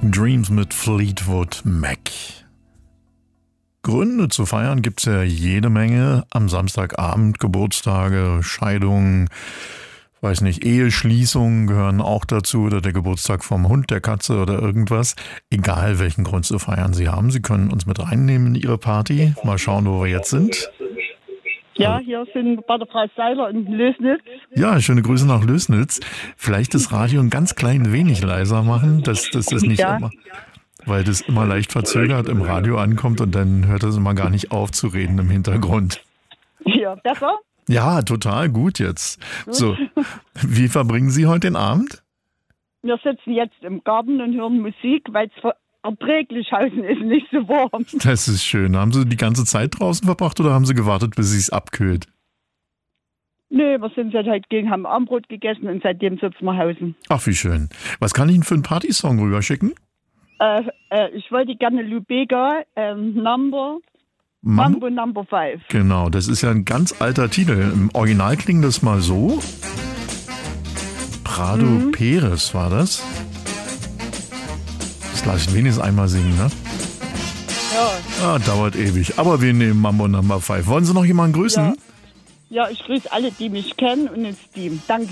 Dreams mit Fleetwood Mac. Gründe zu feiern gibt's ja jede Menge. Am Samstagabend Geburtstage, Scheidungen, weiß nicht, Eheschließungen gehören auch dazu oder der Geburtstag vom Hund, der Katze oder irgendwas. Egal welchen Grund zu feiern Sie haben, Sie können uns mit reinnehmen in Ihre Party. Mal schauen, wo wir jetzt sind. Ja, hier sind bei der Frau Seiler in Lößnitz. Ja, schöne Grüße nach Lößnitz. Vielleicht das Radio ein ganz klein wenig leiser machen, dass das nicht immer, weil das immer leicht verzögert im Radio ankommt und dann hört das immer gar nicht auf zu reden im Hintergrund. Ja, besser? Ja, total gut jetzt. Gut. So, wie verbringen Sie heute den Abend? Wir sitzen jetzt im Garten und hören Musik, weil es erträglich draußen ist, nicht so warm. Das ist schön. Haben Sie die ganze Zeit draußen verbracht oder haben Sie gewartet, bis es abkühlt? Nee, wir sind seit heute gegen, haben Abendbrot gegessen und seitdem sitzen wir hausen. Ach, wie schön. Was kann ich Ihnen für einen Partysong rüberschicken? Ich wollte gerne Lou Bega, Mambo Number 5. Genau, das ist ja ein ganz alter Titel. Im Original klingt das mal so. Prado Perez war das. Das lasse ich wenigstens einmal singen, ne? Ja. Dauert ewig. Aber wir nehmen Mambo Number 5. Wollen Sie noch jemanden grüßen? Ja, ich grüße alle, die mich kennen und ins Team. Danke.